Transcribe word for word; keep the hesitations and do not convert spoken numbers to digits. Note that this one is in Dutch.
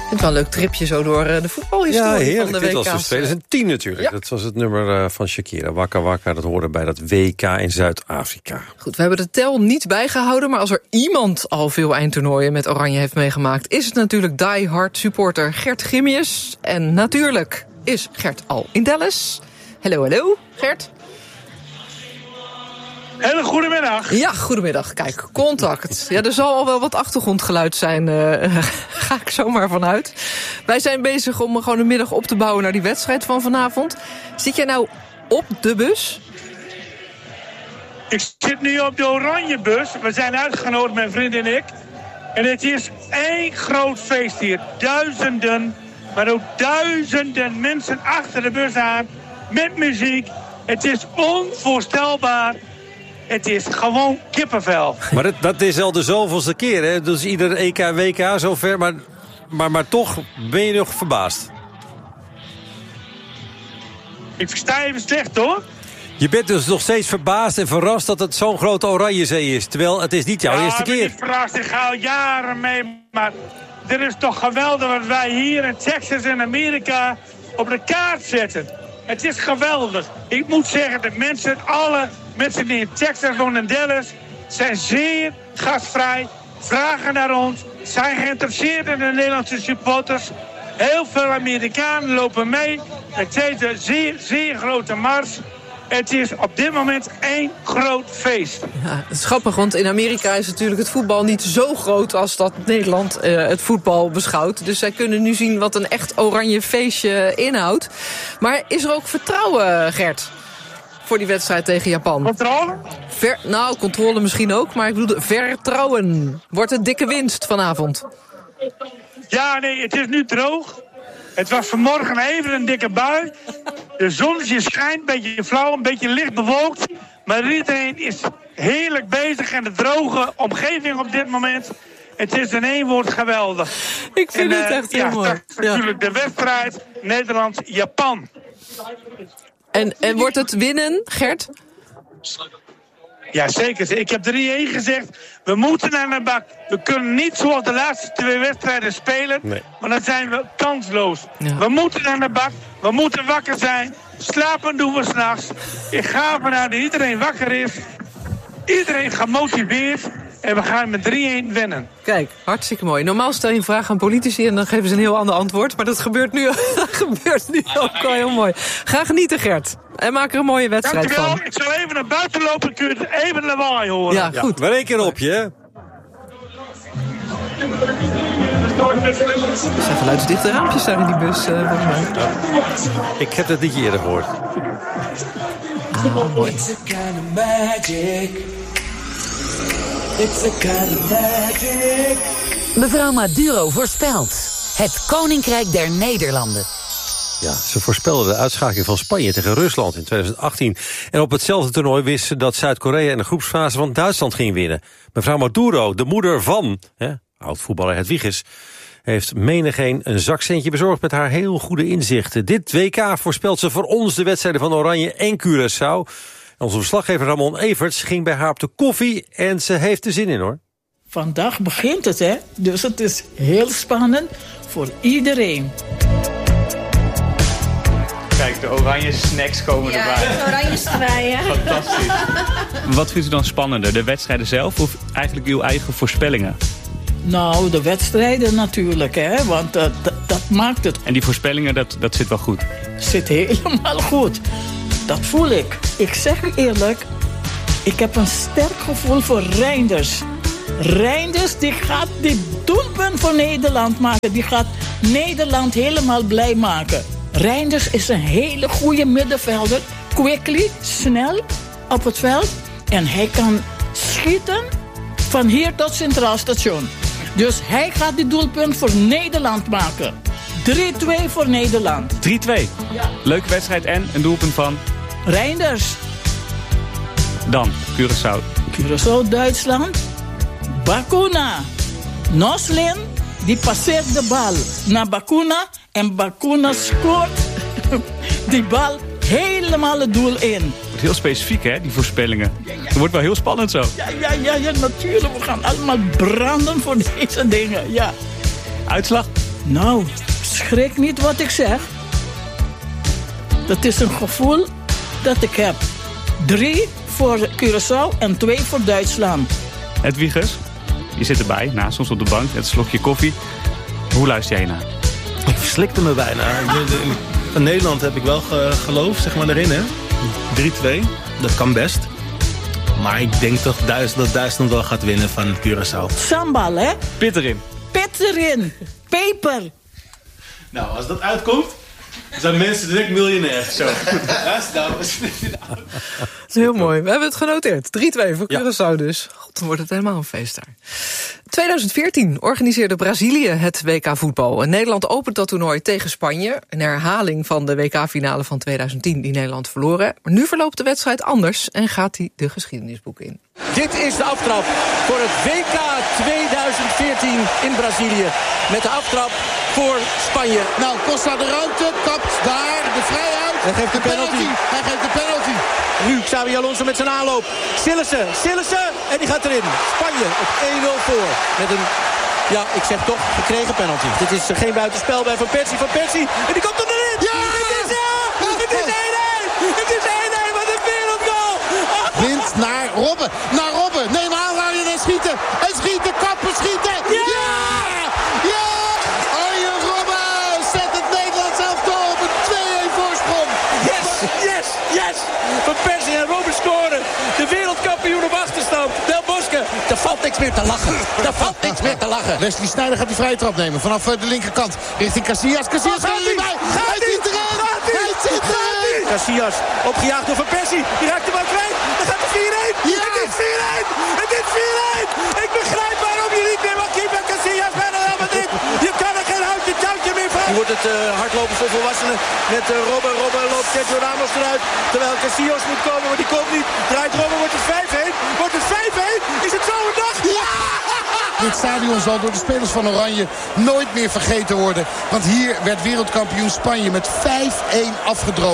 Ik vind het wel een leuk tripje zo door de voetbalhistorie ja, heerlijk. van de W K's. Dit was dus twintig tien natuurlijk. Ja. Dat was het nummer van Shakira. Waka Waka, dat hoorde bij dat W K in Zuid-Afrika. Goed, we hebben de tel niet bijgehouden, maar als er iemand al veel eindtoernooien met Oranje heeft meegemaakt, is het natuurlijk die hard supporter Gert Gimmius. En natuurlijk is Gert al in Dallas. Hallo, hallo, Gert. Hele goedemiddag. Ja, goedemiddag. Kijk, contact. Ja, er zal al wel wat achtergrondgeluid zijn, uh, ga ik zomaar vanuit. Wij zijn bezig om gewoon een middag op te bouwen naar die wedstrijd van vanavond. Zit jij nou op de bus? Ik zit nu op de oranje bus. We zijn uitgenodigd, mijn vriend en ik. En het is één groot feest hier. Duizenden, maar ook duizenden mensen achter de bus aan. Met muziek. Het is onvoorstelbaar. Het is gewoon kippenvel. Maar dat, dat is al de zoveelste keer, hè? Dus ieder E K, W K zover. Maar, maar, maar toch ben je nog verbaasd. Ik versta even slecht, hoor. Je bent dus nog steeds verbaasd en verrast dat het zo'n grote Oranjezee is. Terwijl het is niet jouw ja, eerste keer. Ik ben niet verrast, ik ga al jaren mee. Maar dit is toch geweldig wat wij hier in Texas en Amerika op de kaart zetten. Het is geweldig. Ik moet zeggen, de mensen, alle mensen die in Texas wonen en Dallas, zijn zeer gastvrij, vragen naar ons, zijn geïnteresseerd in de Nederlandse supporters. Heel veel Amerikanen lopen mee met deze zeer, zeer grote mars. Het is op dit moment één groot feest. Ja, het is grappig, want in Amerika is natuurlijk het voetbal niet zo groot als dat Nederland uh, het voetbal beschouwt. Dus zij kunnen nu zien wat een echt oranje feestje inhoudt. Maar is er ook vertrouwen, Gert, voor die wedstrijd tegen Japan? Controle? Ver, nou, controle misschien ook, maar ik bedoel vertrouwen. Wordt het dikke winst vanavond? Ja, nee, het is nu droog. Het was vanmorgen even een dikke bui. De zonnetje schijnt, een beetje flauw, een beetje licht bewolkt. Maar iedereen is heerlijk bezig in de droge omgeving op dit moment. Het is in één woord geweldig. Ik vind en, het uh, echt heel ja, mooi. Dat is natuurlijk ja. de wedstrijd Nederland-Japan. En, en wordt het winnen, Gert? Ja, zeker. Ik heb drie-één gezegd. We moeten naar de bak. We kunnen niet zoals de laatste twee wedstrijden spelen. Nee. Maar dan zijn we kansloos. Ja. We moeten naar de bak. We moeten wakker zijn. Slapen doen we 's nachts. Ik ga ervan uit dat iedereen wakker is. Iedereen gemotiveerd. En we gaan met drie-één winnen. Kijk, hartstikke mooi. Normaal stel je een vraag aan politici en dan geven ze een heel ander antwoord. Maar dat gebeurt nu, dat gebeurt nu ook wel heel mooi. Ga genieten, Gert. En maak er een mooie wedstrijd Dankjewel. van. Ik zal even naar buiten lopen. Kun je even lawaai horen. Ja, goed. Ja, reken op je, hè? Er zijn geluidsdichte raampjes daar in die bus, uh, volgens mij. Ja. Ik heb dat niet eerder gehoord. Ah, mooi. It's a kind of magic. It's a kind of magic. Mevrouw Maduro voorspelt het Koninkrijk der Nederlanden. Ja, ze voorspelden de uitschakeling van Spanje tegen Rusland in twintig achttien. En op hetzelfde toernooi wisten ze dat Zuid-Korea in de groepsfase van Duitsland ging winnen. Mevrouw Maduro, de moeder van, hè, oud-voetballer Hedwiges, heeft menigeen een zakcentje bezorgd met haar heel goede inzichten. Dit W K voorspelt ze voor ons de wedstrijden van Oranje en Curaçao. Onze verslaggever Ramon Everts ging bij haar op de koffie en ze heeft er zin in, hoor. Vandaag begint het, hè? Dus het is heel spannend voor iedereen. Kijk, de oranje snacks komen ja, erbij. Ja, oranje strijen. Fantastisch. Wat vindt u dan spannender? De wedstrijden zelf of eigenlijk uw eigen voorspellingen? Nou, de wedstrijden natuurlijk, hè? Want dat, dat, dat maakt het. En die voorspellingen, dat, dat zit wel goed? Zit helemaal goed. Dat voel ik. Ik zeg u eerlijk, ik heb een sterk gevoel voor Reinders. Reinders, die gaat dit doelpunt voor Nederland maken. Die gaat Nederland helemaal blij maken. Reinders is een hele goede middenvelder. Quickly, snel op het veld. En hij kan schieten van hier tot Centraal Station. Dus hij gaat dit doelpunt voor Nederland maken. drie-twee voor Nederland. drie-twee? Ja. Leuke wedstrijd en een doelpunt van? Reinders. Dan, Curaçao. Curaçao, Duitsland. Bakuna. Noslin, die passeert de bal naar Bakuna. En Bakuna scoort die bal helemaal het doel in. Het wordt heel specifiek, hè, die voorspellingen. Ja, ja. Het wordt wel heel spannend zo. Ja, ja, ja, ja, natuurlijk. We gaan allemaal branden voor deze dingen, ja. Uitslag? Nou, schrik niet wat ik zeg. Dat is een gevoel dat ik heb. Drie voor Curaçao en twee voor Duitsland. Hedwiges, je zit erbij, naast ons op de bank, het slokje koffie. Hoe luister jij naar? Ik verslikte me bijna. Van Nederland heb ik wel ge- geloof, zeg maar, erin, hè. drie twee, dat kan best. Maar ik denk toch Duits- dat Duitsland wel gaat winnen van Curaçao. Sambal, hè? Pit erin. Pit erin. Peper. Nou, als dat uitkomt, zijn mensen direct miljonair. Zo. Dat is nou... Dat is heel mooi. We hebben het genoteerd. drie twee voor Curaçao dus. God, dan wordt het helemaal een feest daar. twintig veertien organiseerde Brazilië het W K voetbal. En Nederland opent dat toernooi tegen Spanje. Een herhaling van de W K-finale van twintig tien die Nederland verloren. Maar nu verloopt de wedstrijd anders en gaat hij de geschiedenisboek in. Dit is de aftrap voor het W K twintig veertien in Brazilië. Met de aftrap voor Spanje. Nou, Costa de ruimte, kapt daar de vrijheid. Hij geeft de penalty. Hij geeft de penalty. Nu Xabi Alonso met zijn aanloop. Sillissen, Sillissen en die gaat erin. Spanje op één nul voor. Met een, ja, ik zeg toch, gekregen penalty. Dit is geen buitenspel bij Van Persie. Van Persie, en die komt er erin. Ja! Het is ja! Het is één één! Het is één één, wat een wereldgoal! Wind naar Robben, naar Robben. Neem aanleiding en schieten. En schieten, kappen, schieten. Ja! Ja! Ja! Arjen Robben zet het Nederlands elftal op een twee één voorsprong. Yes, yes, yes! Van Persie en Robben scoren. De wereldkampioen op achterstand. Del Bosque. Er valt niks meer te lachen. Er valt niks meer te lachen. Wesley Sneijder gaat die vrije trap nemen vanaf de linkerkant. Richting Casillas. Casillas Oh, gaat er niet bij. Hij zit erin. Hij zit erin. Casillas opgejaagd door Van Persie. Die raakt hem ook kwijt. Dan gaat het vier één. Ja. Het is vier één. Het is vier één. Ik begrijp waarom je niet meer mag keeper Casillas bij de Real Madrid. Je kan er geen houtje touwtje meer van. Nu wordt het uh, hardlopen voor volwassenen. Met uh, Robben. Robben loopt Sergio Ramos eruit. Terwijl Casillas moet komen, maar die komt niet. Draait Robben, wordt het vijf één. Wordt het vijf één. Is het zo een dag? Ja! Dit stadion zal door de spelers van Oranje nooit meer vergeten worden. Want hier werd wereldkampioen Spanje met vijf één afgedroogd.